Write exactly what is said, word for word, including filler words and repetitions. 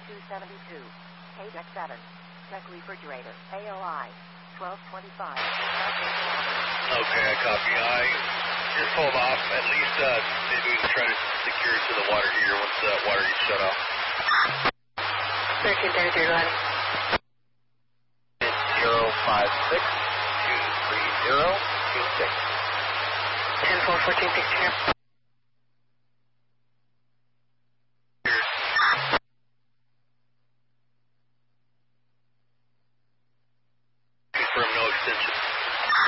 two seventy-two. K deck seven. Check refrigerator. A O I. twelve twenty-five. Okay, I copy. I you're pulled off. At least uh, maybe we can try to secure it to the water heater once the water gets shut off. thirteen thirty-three, go ahead. zero five six two three zero two six. ten four fourteen sixty here.